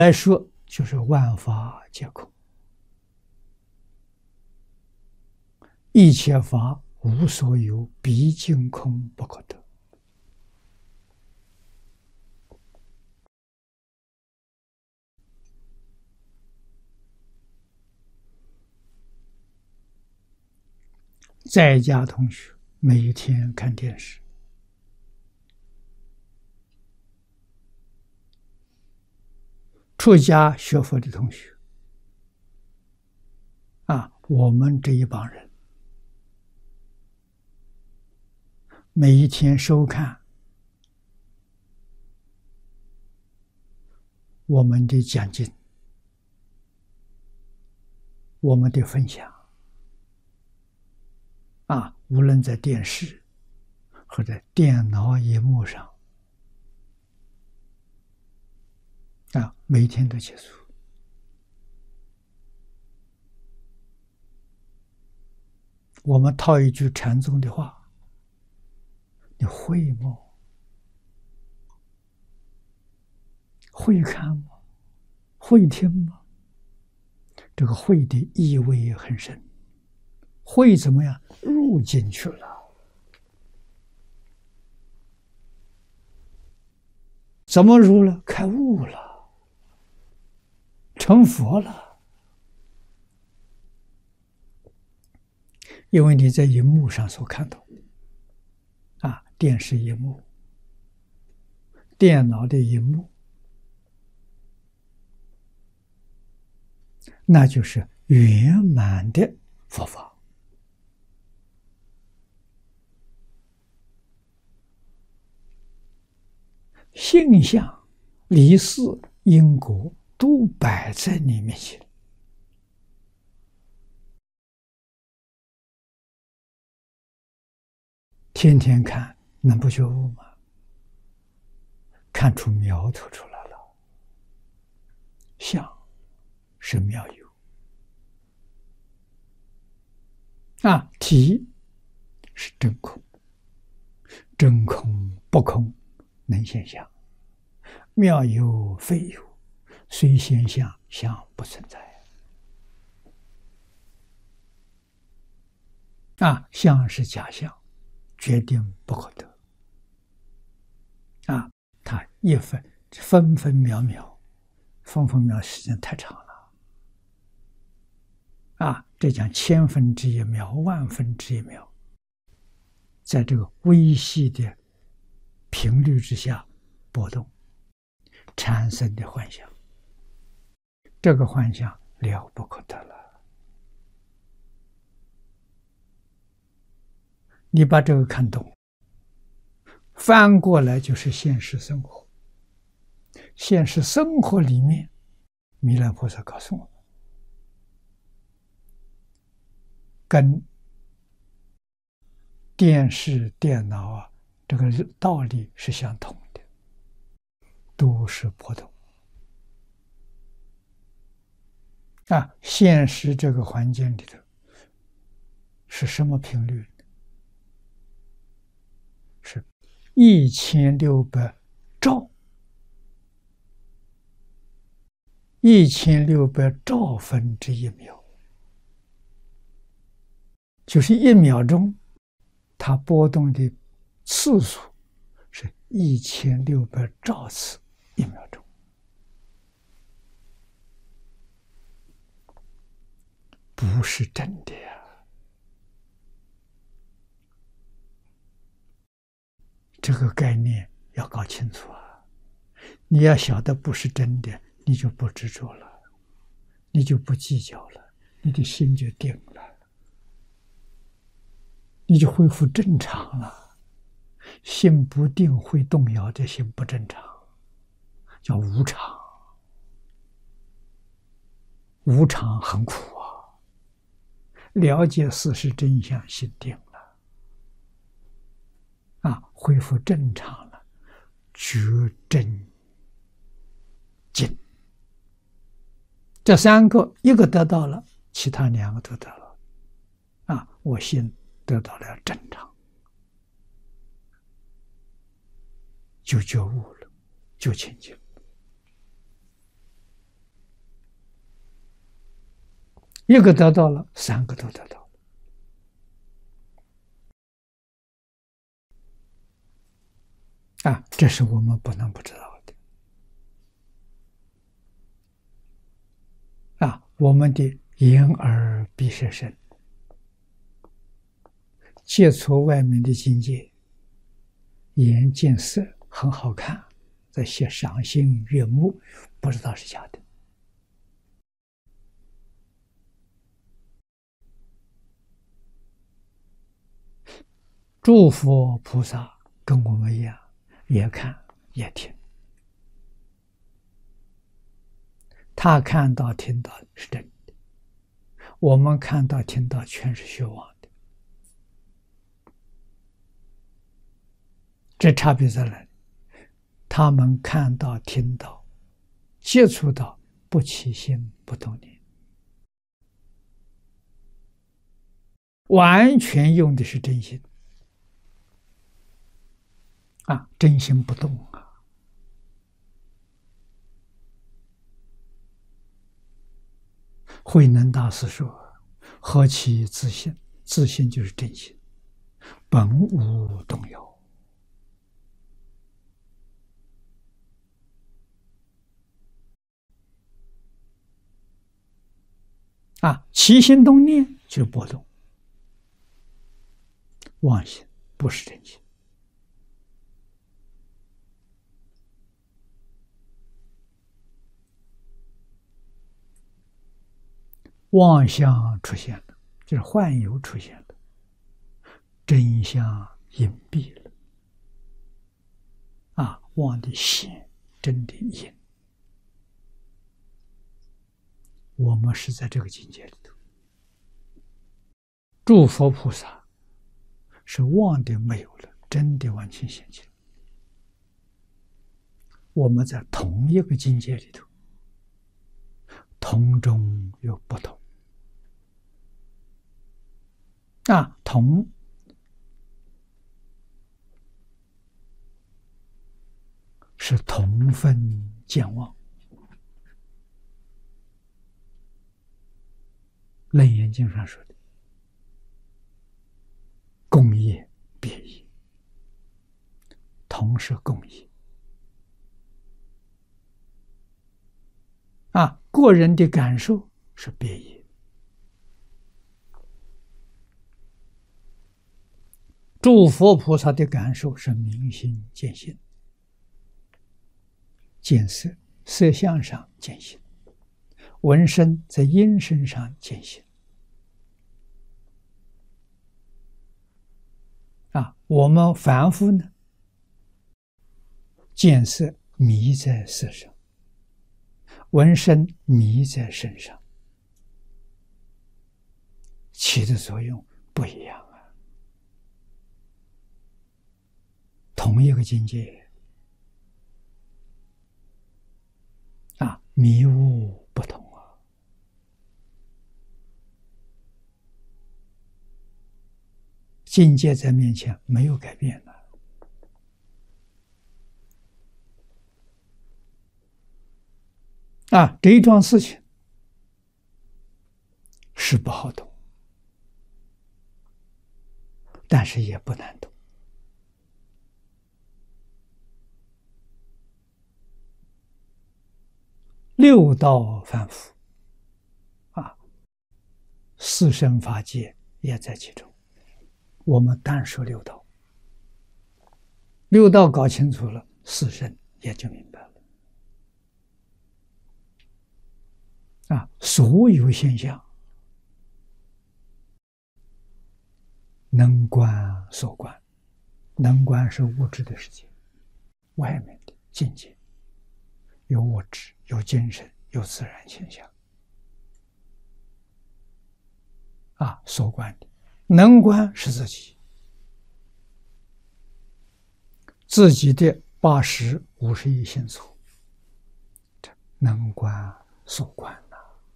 来说，就是万法皆空，一切法无所有，毕竟空不可得。在家同学每天看电视，出家学佛的同学我们这一帮人每一天收看我们的讲经，我们的分享无论在电视或者电脑荧幕上每天都接触。我们套一句禅宗的话：你会吗？会看吗？会听吗？这个会的意味很深，会怎么样？入进去了。怎么入了？开悟了，成佛了。因为你在荧幕上所看到电视荧幕、电脑的荧幕，那就是圆满的佛法。性相、离事、因果都摆在你面前，天天看，能不觉悟吗？看出苗头出来了。相是妙有体是真空，真空不空，能现象。妙有非有，虽现象，相不存在。相是假象，决定不可得。它分分秒秒，分分秒时间太长了。这讲千分之一秒、万分之一秒，在这个微细的频率之下波动产生的幻象，这个幻象了不可得了。你把这个看懂，翻过来就是现实生活。现实生活里面，弥勒菩萨告诉我们，跟电视、电脑这个道理是相同的，都是波动。现实这个环境里头是什么频率？是1600兆，1600兆分之一秒，就是1秒钟，它波动的次数是1600兆次1秒钟，不是真的呀。这个概念要搞清楚你要晓得不是真的，你就不执着了，你就不计较了，你的心就定了，你就恢复正常了。心不定会动摇，这心不正常，叫无常。无常很苦了解事实真相，心定了恢复正常了，觉真净。这3个一个得到了，其他2个都得了我心得到了正常，就觉悟了，就清净。 一个得到了，三个都得到了啊！这是我们不能不知道的啊！我们的眼耳鼻舌身接触外面的境界，眼见色很好看，在写赏心悦目，不知道是假的。诸佛菩萨跟我们一样，也看也听，他看到听到是真的，我们看到听到全是虚妄的。这差别在哪里？他们看到听到接触到，不起心不动念，完全用的是真心啊，真心不动啊。慧能大师说：“何其自信？自信就是真心，本无动摇。”啊，起心动念就是波动，妄心不是真心。妄相出现了，就是幻有出现了，真相隐蔽了。啊，妄的显，真的隐。我们是在这个境界里头。诸佛菩萨是妄的没有了，真的完全显现。我们在同一个境界里头，同中有不同。啊，同是同分见妄，《楞严经》上说的，共业别业，同是共业。啊，个人的感受是别业。诸佛菩萨的感受是明心见性，见色，色相上见性；闻声，在音声上见性。啊，我们凡夫呢，见色迷在色上，闻声迷在身上，起的作用不一样。同一个境界啊，迷雾不同啊。境界在面前没有改变了啊，这一桩事情是不好懂，但是也不难懂。六道凡夫啊，四圣法界也在其中。我们单说六道，六道搞清楚了，四圣也就明白了。啊，所有现象能观所观，能观是物质的世界，外面的境界。有物质，有精神，有自然现象，啊，所观的能观是自己，自己的80、51心所，这能观所观呐，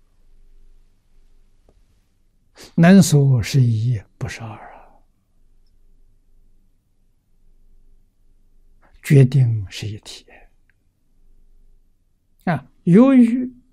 能所是一，不是二啊，决定是一体。啊，由于